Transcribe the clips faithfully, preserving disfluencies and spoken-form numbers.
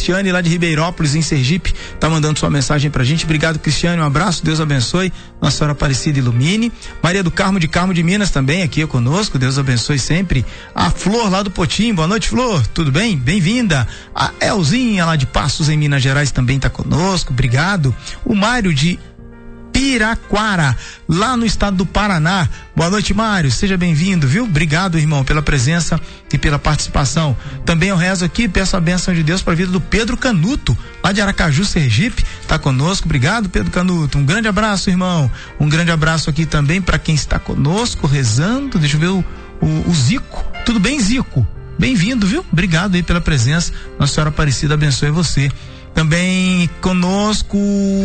Cristiane lá de Ribeirópolis, em Sergipe, tá mandando sua mensagem pra gente. Obrigado, Cristiane, um abraço, Deus abençoe. Nossa Senhora Aparecida ilumine. Maria do Carmo de Carmo de Minas também aqui conosco, Deus abençoe sempre. A Flor lá do Potim, boa noite, Flor, tudo bem? Bem-vinda. A Elzinha lá de Passos em Minas Gerais também tá conosco, obrigado. O Mário de Piraquara, lá no estado do Paraná. Boa noite, Mário, seja bem-vindo, viu? Obrigado, irmão, pela presença e pela participação. Também eu rezo aqui, peço a bênção de Deus para a vida do Pedro Canuto, lá de Aracaju, Sergipe, tá conosco. Obrigado, Pedro Canuto, um grande abraço, irmão. Um grande abraço aqui também para quem está conosco, rezando. Deixa eu ver o, o, o Zico. Tudo bem, Zico? Bem-vindo, viu? Obrigado aí pela presença. Nossa Senhora Aparecida abençoe você. Também conosco,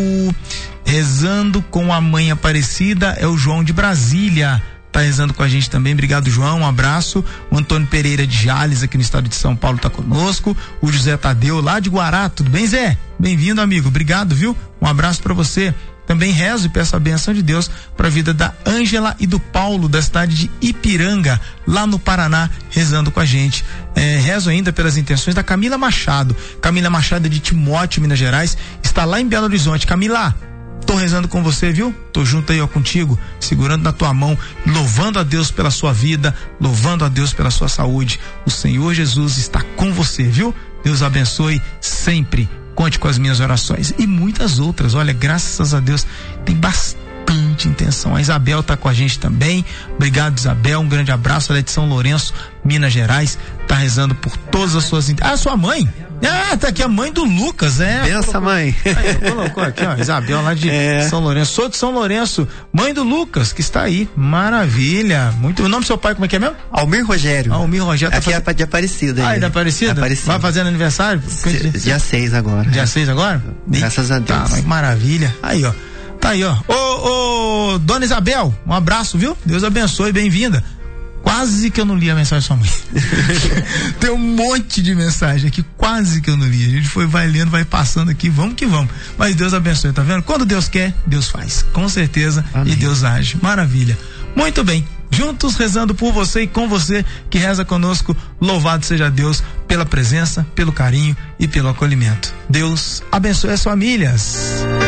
rezando com a Mãe Aparecida, é o João de Brasília, tá rezando com a gente também. Obrigado, João, um abraço. O Antônio Pereira de Jales, aqui no estado de São Paulo, tá conosco. O José Tadeu, lá de Guará, tudo bem, Zé? Bem-vindo, amigo, obrigado, viu? Um abraço para você. Também rezo e peço a bênção de Deus para a vida da Ângela e do Paulo, da cidade de Ipiranga, lá no Paraná, rezando com a gente. É, rezo ainda pelas intenções da Camila Machado. Camila Machado é de Timóteo, Minas Gerais, está lá em Belo Horizonte. Camila, tô rezando com você, viu? Tô junto aí, ó, contigo, segurando na tua mão, louvando a Deus pela sua vida, louvando a Deus pela sua saúde. O Senhor Jesus está com você, viu? Deus abençoe sempre. Conte com as minhas orações e muitas outras. Olha, graças a Deus, tem bastante intenção. A Isabel tá com a gente também. Obrigado, Isabel. Um grande abraço. Ela é de São Lourenço, Minas Gerais. Tá rezando por todas as suas. Ah, sua mãe? Ah, tá aqui a mãe do Lucas, é. Benção, mãe. Aí, colocou aqui, ó, Isabel lá de é. São Lourenço. Sou de São Lourenço, mãe do Lucas, que está aí. Maravilha. Muito. O nome do seu pai, como é que é mesmo? Almir Rogério. Almir Rogério. Aqui tá faz... é de Aparecida. Ah, é de Aparecida? Aparecida. Vai fazendo aniversário? Dia seis agora. Dia seis agora? Graças a Deus. Tá, maravilha. Aí, ó. Tá aí, ó. Ô, ô, dona Isabel, um abraço, viu? Deus abençoe, bem-vinda. Quase que eu não li a mensagem da sua mãe. Tem um monte de mensagem aqui, quase que eu não li. A gente foi, vai lendo, vai passando aqui, vamos que vamos. Mas Deus abençoe, tá vendo? Quando Deus quer, Deus faz. Com certeza. Amém. E Deus age. Maravilha. Muito bem. Juntos rezando por você e com você que reza conosco. Louvado seja Deus pela presença, pelo carinho e pelo acolhimento. Deus abençoe as famílias.